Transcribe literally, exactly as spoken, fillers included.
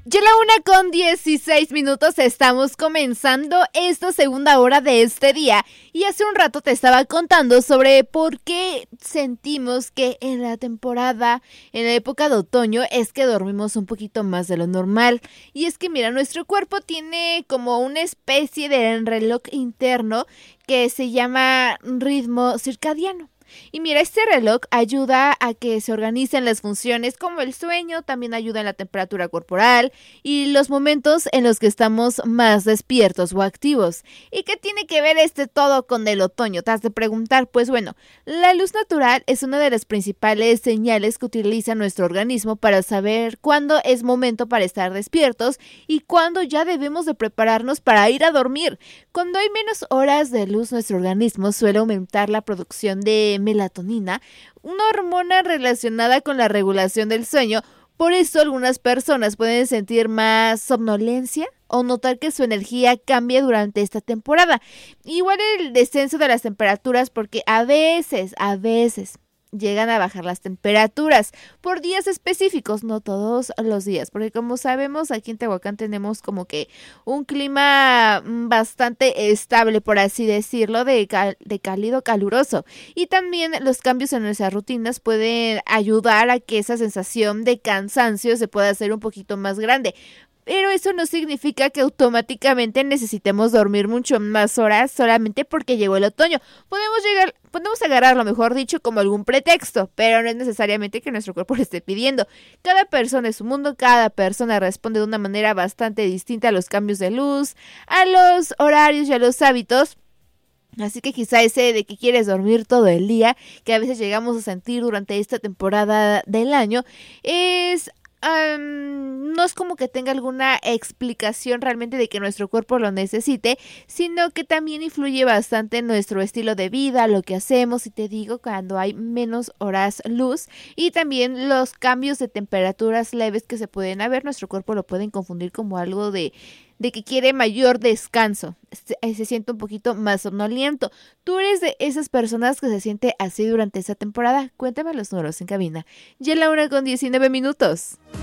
Ya la una con dieciséis minutos estamos comenzando esta segunda hora de este día y hace un rato te estaba contando sobre por qué sentimos que en la temporada, en la época de otoño, es que dormimos un poquito más de lo normal. Y es que mira, nuestro cuerpo tiene como una especie de reloj interno que se llama ritmo circadiano. Y mira, este reloj ayuda a que se organicen las funciones como el sueño, también ayuda en la temperatura corporal y los momentos en los que estamos más despiertos o activos. ¿Y qué tiene que ver este todo con el otoño? Te has de preguntar. Pues bueno, la luz natural es una de las principales señales que utiliza nuestro organismo para saber cuándo es momento para estar despiertos y cuándo ya debemos de prepararnos para ir a dormir. Cuando hay menos horas de luz, nuestro organismo suele aumentar la producción de melatonina, una hormona relacionada con la regulación del sueño. Por eso algunas personas pueden sentir más somnolencia o notar que su energía cambia durante esta temporada. Igual el descenso de las temperaturas, porque a veces, a veces llegan a bajar las temperaturas por días específicos, no todos los días, porque como sabemos aquí en Tehuacán tenemos como que un clima bastante estable, por así decirlo, de, cal- de cálido caluroso, y también los cambios en nuestras rutinas pueden ayudar a que esa sensación de cansancio se pueda hacer un poquito más grande. Pero eso no significa que automáticamente necesitemos dormir mucho más horas solamente porque llegó el otoño. Podemos llegar, podemos agarrarlo, mejor dicho, como algún pretexto, pero no es necesariamente que nuestro cuerpo lo esté pidiendo. Cada persona es su mundo, cada persona responde de una manera bastante distinta a los cambios de luz, a los horarios y a los hábitos. Así que quizá ese de que quieres dormir todo el día, que a veces llegamos a sentir durante esta temporada del año, es... Um, no es como que tenga alguna explicación realmente de que nuestro cuerpo lo necesite, sino que también influye bastante en nuestro estilo de vida, lo que hacemos, y te digo, cuando hay menos horas luz y también los cambios de temperaturas leves que se pueden haber, nuestro cuerpo lo pueden confundir como algo de de que quiere mayor descanso, se, se siente un poquito más somnoliento. ¿Tú eres de esas personas que se siente así durante esa temporada? Cuéntame los números en cabina. Ya la una con diecinueve minutos.